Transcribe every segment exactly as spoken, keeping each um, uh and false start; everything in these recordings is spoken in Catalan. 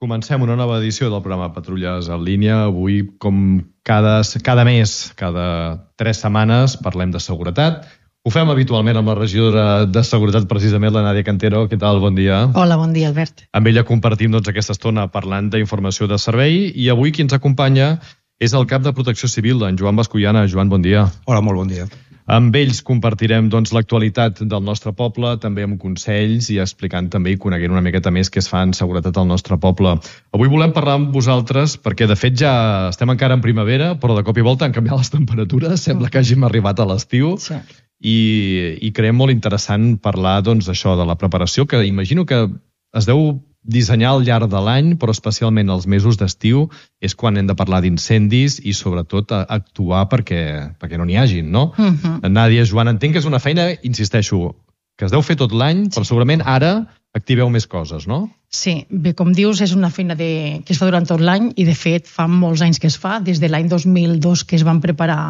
Comencem una nova edició del programa Patrulles en línia. Avui, com cada, cada mes, cada tres setmanes, parlem de seguretat. Ho fem habitualment amb la regidora de Seguretat, precisament, la Nàdia Cantero. Què tal? Bon dia. Hola, bon dia, Albert. Amb ella compartim doncs, aquesta estona parlant d'informació de servei i avui qui ens acompanya és el cap de Protecció Civil, en Joan Bascullana. Joan, bon dia. Hola, molt bon dia. Amb ells compartirem doncs, l'actualitat del nostre poble, també amb consells i explicant també i coneguent una miqueta més què es fa en seguretat al nostre poble. Avui volem parlar amb vosaltres perquè, de fet, ja estem encara en primavera, però de cop i volta han canviat les temperatures, sembla que hàgim arribat a l'estiu. Sí. I, i creiem molt interessant parlar doncs, d'això, de la preparació, que imagino que es deu dissenyar al llarg de l'any, però especialment els mesos d'estiu és quan hem de parlar d'incendis i sobretot actuar perquè, perquè no n'hi hagin, no? Uh-huh. Nàdia, Joan, entenc que és una feina, insisteixo, que es deu fer tot l'any, però segurament ara activeu més coses, no? Sí, bé, com dius, és una feina de, que es fa durant tot l'any i, de fet, fa molts anys que es fa, des de l'any dos mil dos que es van preparar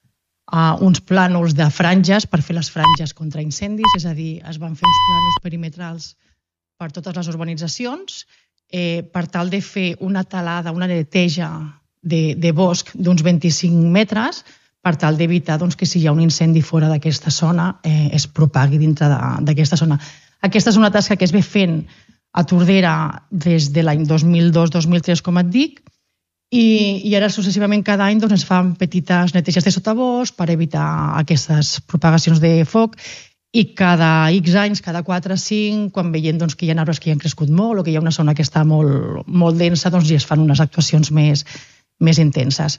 uh, uns plànols de franges per fer les franges contra incendis, és a dir, es van fer uns plànols perimetrals per totes les urbanitzacions, eh, per tal de fer una talada, una neteja de, de bosc d'uns vint-i-cinc metres, per tal d'evitar doncs, que si hi ha un incendi fora d'aquesta zona eh, es propagui dintre d'aquesta zona. Aquesta és una tasca que es ve fent a Tordera des de l'any dos mil dos dos mil tres, com et dic, i, i ara successivament cada any doncs, es fan petites neteges de sotabosc per evitar aquestes propagacions de foc. I cada X anys, cada quatre o cinc, quan veiem doncs, que hi ha arbres que hi han crescut molt o que hi ha una zona que està molt, molt densa, doncs ja es fan unes actuacions més, més intenses.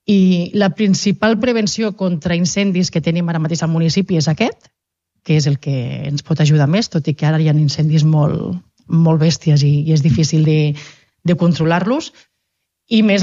I la principal prevenció contra incendis que tenim ara mateix al municipi és aquest, que és el que ens pot ajudar més, tot i que ara hi ha incendis molt, molt bèsties i, i és difícil de, de controlar-los. I més